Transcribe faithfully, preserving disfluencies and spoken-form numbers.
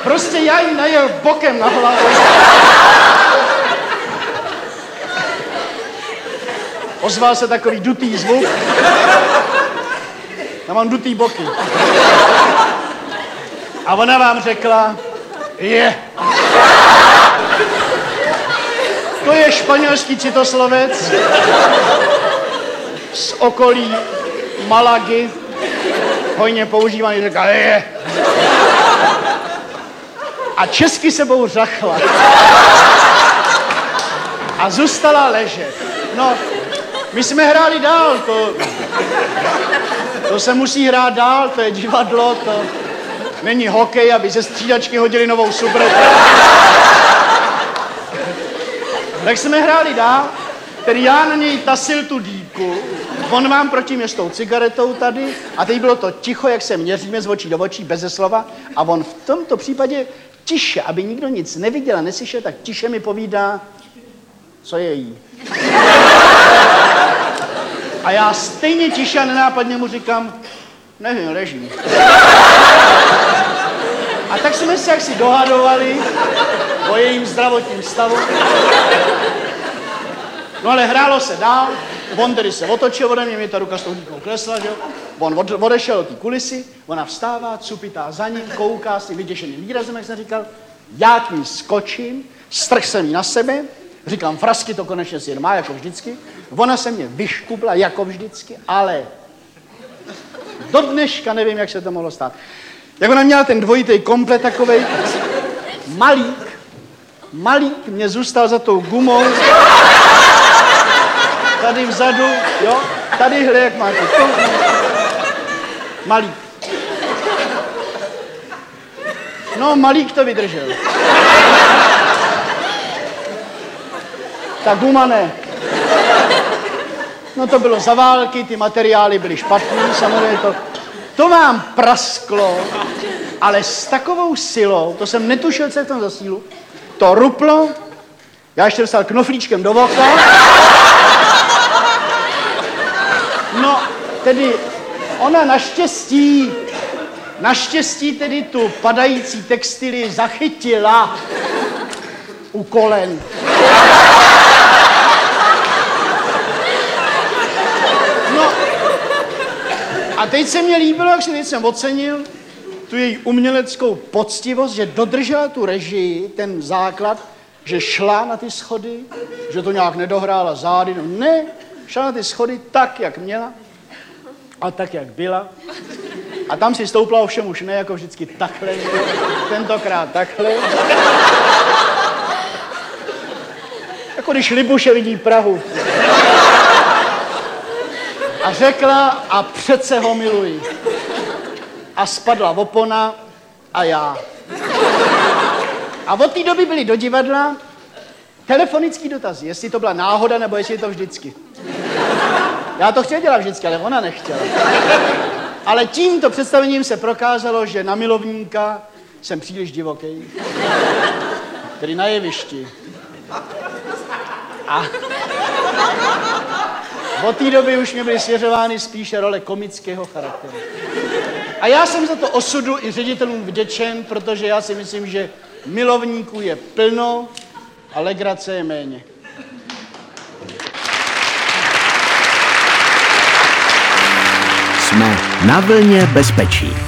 prostě já jim najel bokem na hlavu. Ozval se takový dutý zvuk. Já mám dutý boky. A ona vám řekla, je. To je španělský citoslovec z okolí Malagy. Hojně používaný, říká, je. A česky sebou řachla. A zůstala ležet. No, my jsme hráli dál, to... To se musí hrát dál, to je divadlo, to... Není hokej, aby ze střídačky hodili novou subretu. Tak jsme hráli dál, tedy já na něj tasil tu dýku, on vám proti mě s tou cigaretou tady a teď bylo to ticho, jak se měříme z očí do očí, beze slova a on v tomto případě tiše, aby nikdo nic neviděl a neslyšel, tak tiše mi povídá, co je jí. A já stejně tiše a nenápadně mu říkám, nevím, leží. A tak jsme se jaksi dohadovali o jejím zdravotním stavu. No ale hrálo se dál, on tedy se otočil ode mě, mě ta ruka s tou dýkou klesla, že jo. On od, odešel do té kulisy, ona vstává, cupitá za ním, kouká s tím vyděšeným výrazem, jak jsem říkal. Já k ní skočím, strh jsem jí na sebe, říkám, frasky to konečně si jen má, jako vždycky. Ona se mě vyškubla, jako vždycky, ale do dneška nevím, jak se to mohlo stát. Jak ona měla ten dvojitý komplet takovej, malík, malík mě zůstal za tou gumou, tady vzadu, jo, tadyhle, jak máte to, malík. No, malík to vydržel. Ta guma ne. No to bylo za války, ty materiály byly špatný, samozřejmě to... To vám prasklo, ale s takovou silou, to jsem netušil, co je v tom za sílu, to ruplo, já ještě dostal knoflíčkem do voka. No, tedy ona naštěstí, naštěstí tedy tu padající textily zachytila u kolen. A teď se mě líbilo, jak si teď jsem ocenil tu její uměleckou poctivost, že dodržela tu režii, ten základ, že šla na ty schody, že to nějak nedohrála zády. No ne, šla na ty schody tak, jak měla a tak, jak byla. A tam si stoupla ovšem už ne jako vždycky takhle, tentokrát takhle. Jako když Libuše vidí Prahu. A řekla, a přece ho miluji. A spadla opona a já. A od té doby byly do divadla telefonický dotazy, jestli to byla náhoda, nebo jestli je to vždycky. Já to chtěl dělat vždycky, ale ona nechtěla. Ale tímto představením se prokázalo, že na milovníka jsem příliš divoký. Tedy na jevišti. A... Od té doby už mě byly svěřovány spíše role komického charakteru. A já jsem za to osudu i ředitelům vděčen, protože já si myslím, že milovníků je plno a legrace je méně. Jsme na vlně bezpečí.